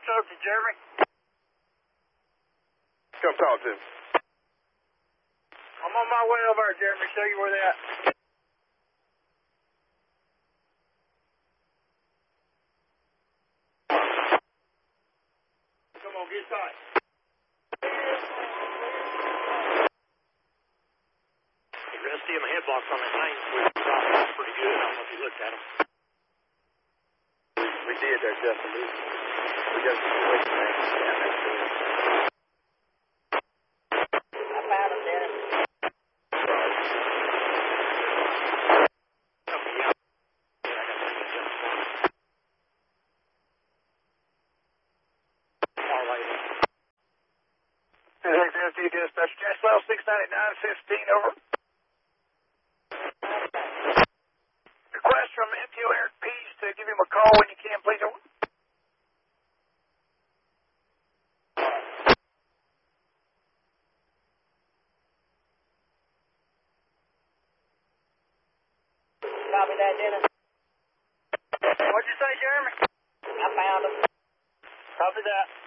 talk to Jeremy? Come talk to him. I'm on my way over there, Jeremy. Show you where they at. Come on, get tight. Hey, Rusty, and the head blocks on that main switch is pretty good. I don't know if you looked at them. We did there, Justin. We got a situation there. Yeah, that's good. I found him, Dennis. FD dispatch, Jaswell 699-15, over. Request from MTO Eric Pease to give him a call when you can, please, over. Copy that, Dennis. What'd you say, Jeremy? I found him. Copy that.